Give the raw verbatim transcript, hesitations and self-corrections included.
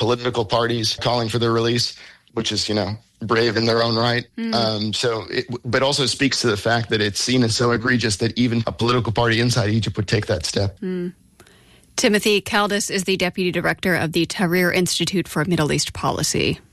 political parties calling for their release, which is, you know, brave in their own right. Mm. Um, so, it, but also speaks to the fact that it's seen as so egregious that even a political party inside Egypt would take that step. Mm. Timothy Kaldis is the Deputy Director of the Tahrir Institute for Middle East Policy.